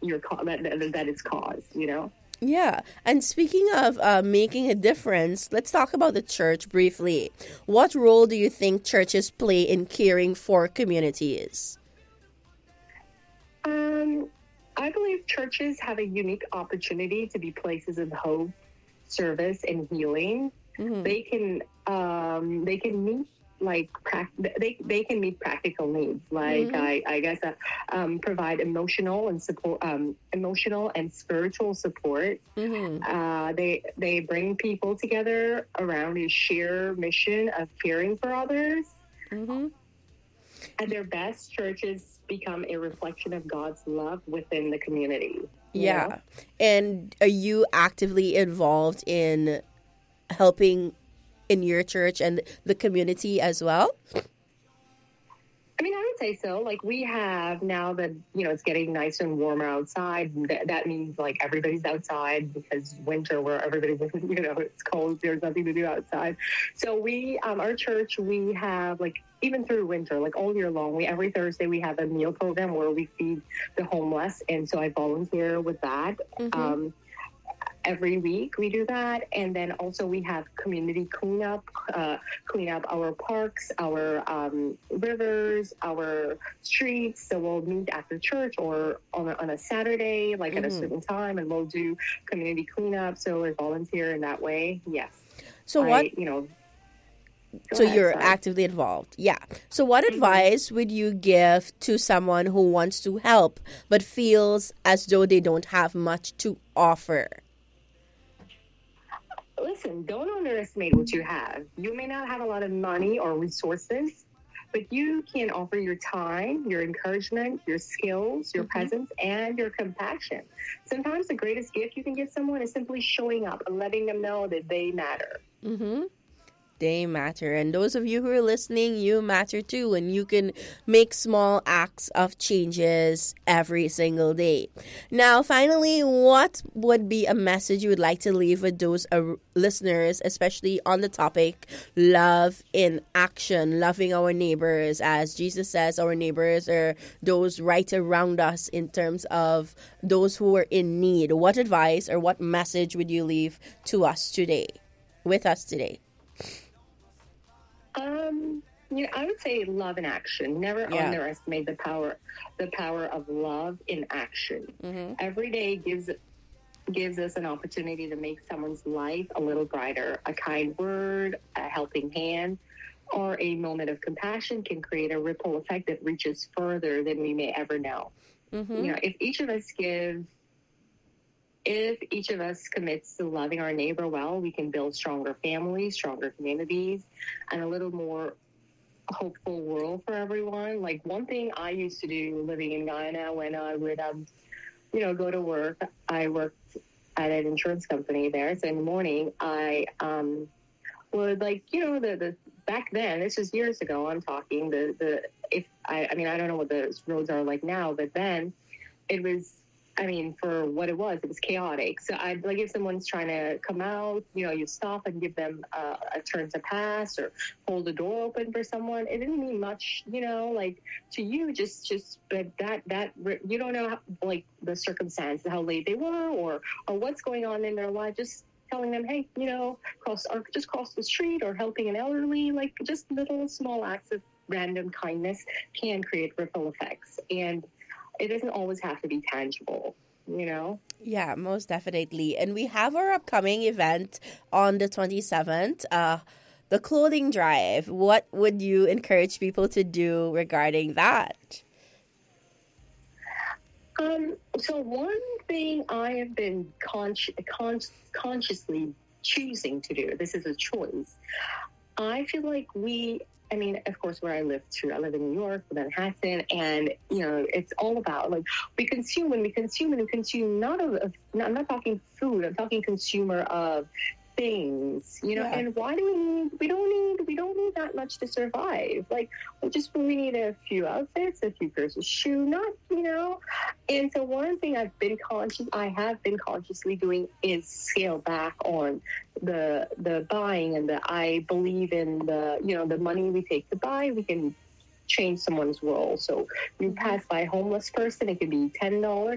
that it's caused, you know. Yeah. And speaking of making a difference, let's talk about the church briefly. What role do you think churches play in caring for communities? I believe churches have a unique opportunity to be places of hope, service, and healing. Mm-hmm. They can meet they can meet practical needs, like I guess provide emotional and spiritual support. They bring people together around a shared mission of caring for others. At their best, churches become a reflection of God's love within the community. Yeah. Know? And are you actively involved in helping in your church and the community as well? I mean, I would say so. Like, we have now that, it's getting nicer and warmer outside. That means, like, everybody's outside, because winter where everybody's, it's cold. There's nothing to do outside. So we, our church, we have, like, even through winter, like all year long, every Thursday we have a meal program where we feed the homeless. And so I volunteer with that. Every week we do that. And then also we have community cleanup, clean up our parks, our rivers, our streets. So we'll meet after church or on a Saturday, like at a certain time, and we'll do community cleanup. So we volunteer in that way. Yes. So you're actively involved. Yeah. So what advice would you give to someone who wants to help but feels as though they don't have much to offer? Listen, don't underestimate what you have. You may not have a lot of money or resources, but you can offer your time, your encouragement, your skills, your presence, and your compassion. Sometimes the greatest gift you can give someone is simply showing up and letting them know that they matter. They matter. And those of you who are listening, you matter too. And you can make small acts of changes every single day. Now, finally, what would be a message you would like to leave with those listeners, especially on the topic love in action, loving our neighbors? As Jesus says, our neighbors are those right around us in terms of those who are in need. What advice or what message would you leave to us today, with us today? I would say love in action. Never underestimate the power of love in action. Every day gives us an opportunity to make someone's life a little brighter. A kind word, a helping hand, or a moment of compassion can create a ripple effect that reaches further than we may ever know. If each of us commits to loving our neighbor well, we can build stronger families, stronger communities, and a little more hopeful world for everyone. Like, one thing I used to do living in Guyana when I would, go to work, I worked at an insurance company there. So in the morning, I would, the back then, this was years ago, I'm talking, I don't know what the roads are like now, but then it was, for what it was chaotic. So I'd like, if someone's trying to come out, you stop and give them a turn to pass or hold the door open for someone. It didn't mean much, to you, but that you don't know the circumstance, how late they were or what's going on in their life. Just telling them, hey, cross the street, or helping an elderly, just little small acts of random kindness can create ripple effects. And it doesn't always have to be tangible, Yeah, most definitely. And we have our upcoming event on the 27th, the clothing drive. What would you encourage people to do regarding that? So one thing I have been consciously choosing to do, this is a choice. I feel like of course, where I live too, I live in New York, Manhattan, and, it's all about, we consume, I'm not talking food, I'm talking consumer of things, and why do we don't need that much to survive. We need a few outfits, a few pairs of shoes, and so one thing I have been consciously doing is scale back on the buying, and I believe in the money we take to buy, we can change someone's world. So you pass by a homeless person, it could be $10,